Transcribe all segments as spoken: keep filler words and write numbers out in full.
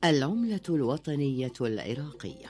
العملة الوطنية العراقية.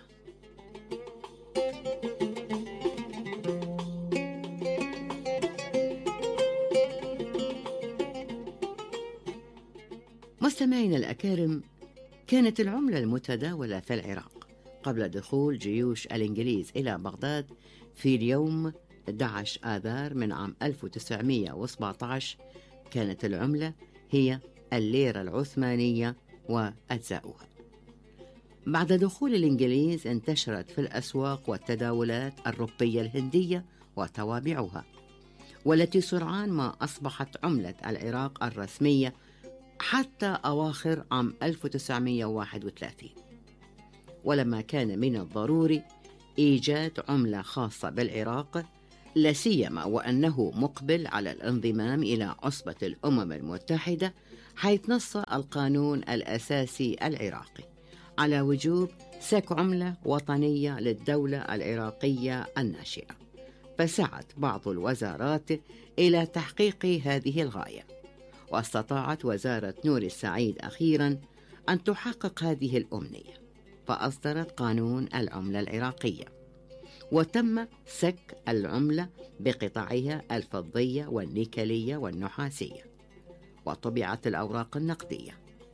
مستمعينا الأكارم، كانت العملة المتداولة في العراق قبل دخول جيوش الإنجليز إلى بغداد في اليوم أحد عشر آذار من عام ألف وتسعمئة وسبعة عشر كانت العملة هي الليرة العثمانية وأجزاؤها. بعد دخول الإنجليز انتشرت في الأسواق والتداولات الروبية الهندية وتوابعها، والتي سرعان ما أصبحت عملة العراق الرسمية حتى أواخر عام ألف وتسعمئة وواحد وثلاثين. ولما كان من الضروري إيجاد عملة خاصة بالعراق، لا سيما وأنه مقبل على الانضمام إلى عصبة الأمم المتحدة، حيث نص القانون الأساسي العراقي على وجوب سك عملة وطنية للدولة العراقية الناشئة، فسعت بعض الوزارات إلى تحقيق هذه الغاية، واستطاعت وزارة نور السعيد أخيراً أن تحقق هذه الأمنية، فأصدرت قانون العملة العراقية، وتم سك العملة بقطعها الفضية والنيكلية والنحاسية، وطبعت الأوراق النقدية،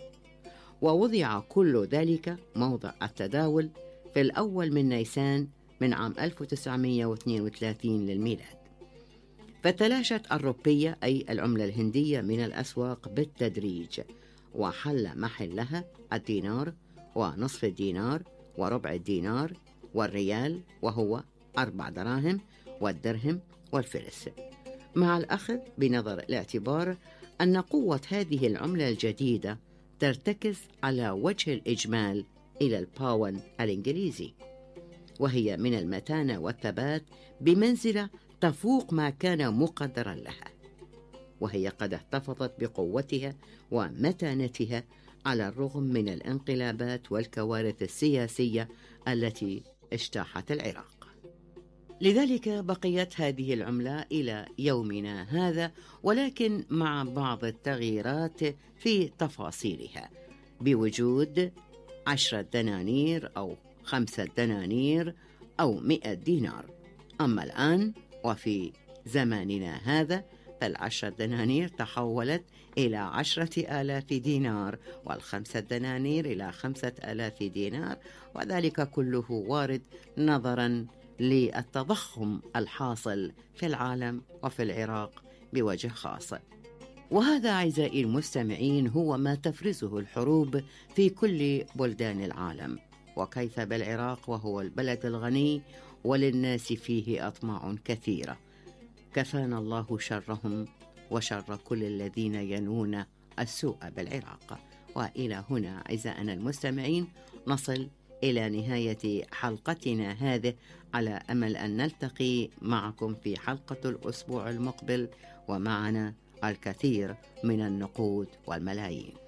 ووضع كل ذلك موضع التداول في الأول من نيسان من عام ألف وتسعمئة واثنين وثلاثين للميلاد. فتلاشت الروبية أي العملة الهندية من الأسواق بالتدريج، وحل محلها الدينار ونصف الدينار وربع الدينار والريال وهو أربع دراهم والدرهم والفلس، مع الأخذ بنظر الاعتبار أن قوة هذه العملة الجديدة ترتكز على وجه الإجمال إلى الباون الإنجليزي، وهي من المتانة والثبات بمنزلة تفوق ما كان مقدرا لها، وهي قد احتفظت بقوتها ومتانتها على الرغم من الانقلابات والكوارث السياسية التي اجتاحت العراق. لذلك بقيت هذه العملة إلى يومنا هذا، ولكن مع بعض التغييرات في تفاصيلها، بوجود عشرة دنانير أو خمسة دنانير أو مئة دينار. أما الآن وفي زماننا هذا فالعشرة دنانير تحولت إلى عشرة آلاف دينار، والخمسة دنانير إلى خمسة آلاف دينار، وذلك كله وارد نظرا للتضخم الحاصل في العالم وفي العراق بوجه خاص. وهذا أعزائي المستمعين هو ما تفرزه الحروب في كل بلدان العالم، وكيف بالعراق وهو البلد الغني وللناس فيه أطماع كثيرة. كفانا الله شرهم وشر كل الذين ينون السوء بالعراق. وإلى هنا أعزائنا المستمعين نصل إلى نهاية حلقتنا هذه، على أمل أن نلتقي معكم في حلقة الأسبوع المقبل، ومعنا الكثير من النقود والملايين.